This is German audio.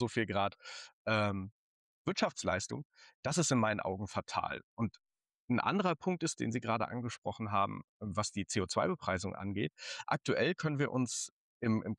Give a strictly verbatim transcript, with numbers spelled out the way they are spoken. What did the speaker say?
so viel Grad ähm, Wirtschaftsleistung, das ist in meinen Augen fatal. Und ein anderer Punkt ist, den Sie gerade angesprochen haben, was die C O zwei Bepreisung angeht. Aktuell können wir uns im, im